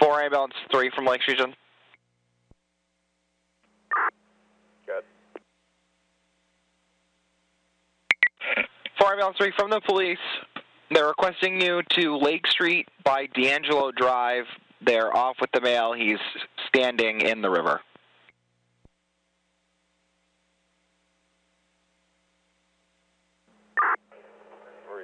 4 ambulance 3 from Lakes Region. Good. 4 ambulance 3 from the police. They're requesting you to Lake Street by D'Angelo Drive. They're off with the male. He's standing in the river.